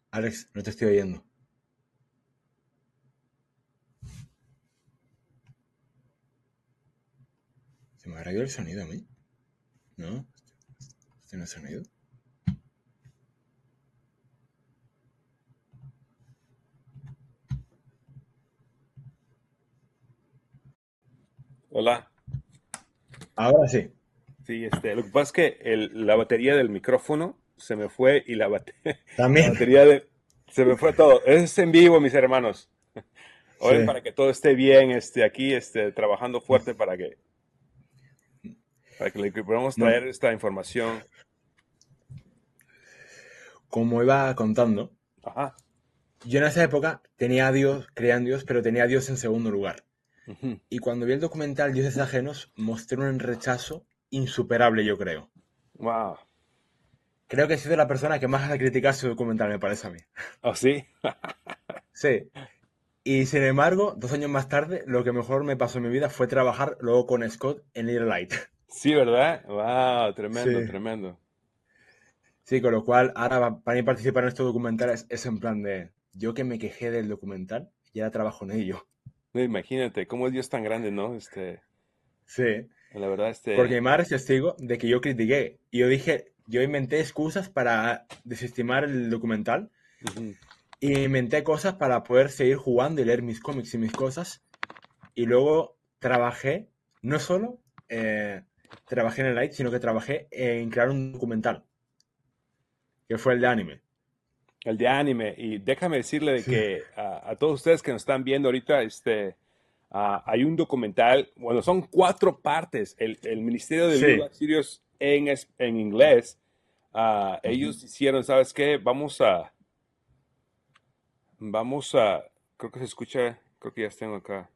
Alex, no te estoy oyendo. ¿Se me habrá ido el sonido a mí? ¿No? ¿Este no es sonido? Hola. Ahora sí. Sí, lo que pasa es que la batería del micrófono se me fue y la También. batería se me fue todo. Es en vivo, mis hermanos. Oren Sí. para que todo esté bien, aquí, trabajando fuerte para que le podamos Bueno, traer esta información. como iba contando, Ajá. yo en esa época tenía a Dios, creía en Dios, pero tenía a Dios en segundo lugar. Ujú. Y cuando vi el documental Dioses Ajenos, mostré un rechazo insuperable, yo creo. Wow. Creo que he sido la persona que más ha criticado ese documental, me parece a mí. ¿Oh, sí? Sí. Y sin embargo, 2 años más tarde, lo que mejor me pasó en mi vida fue trabajar luego con Scott en Little Light. Sí, ¿verdad? Wow, tremendo, Sí. tremendo. Sí, con lo cual, ahora para mí participar en estos documentales es en plan de, yo que me quejé del documental y ahora trabajo en ello. No, imagínate, cómo es Dios tan grande, ¿no? Sí, La verdad, porque mi madre es testigo de que yo critiqué y yo dije, yo inventé excusas para desestimar el documental ujú. y inventé cosas para poder seguir jugando y leer mis cómics y mis cosas. Y luego trabajé, no solo trabajé en el Light, sino que trabajé en crear un documental, que fue el de anime. El de anime. Y déjame decirle de Sí. que a todos ustedes que nos están viendo ahorita, hay un documental, bueno, son 4 partes. El Ministerio de Little Sí. Black Studios en inglés, Ujú. ellos hicieron, ¿sabes qué? Vamos a, creo que se escucha, creo que ya tengo acá.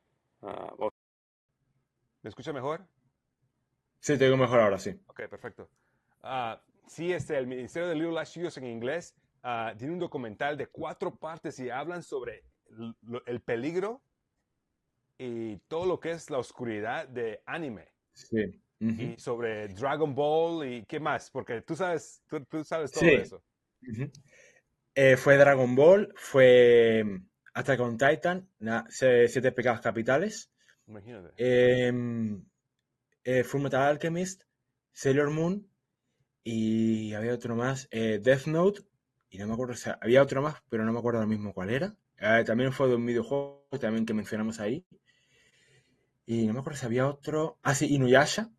¿Me escucha mejor? Sí, te digo mejor ahora, sí. Ok, perfecto. Sí, el Ministerio de Little Black Studios en inglés tiene un documental de 4 partes y hablan sobre el peligro y todo lo que es la oscuridad de anime Sí. Ujú. y sobre Dragon Ball y qué más, porque tú sabes todo de Sí. eso. Ujú. Fue Dragon Ball, fue Attack on Titan, Siete Pecados Capitales, Imagínate. em, Full Metal Alchemist, Sailor Moon y había otro más, Death Note, y no me acuerdo, o sea, había otro más, pero no me acuerdo ahora mismo cuál era. También fue de un videojuego también que mencionamos ahí. Y no me acuerdo si había otro. Ah, sí, Inuyasha.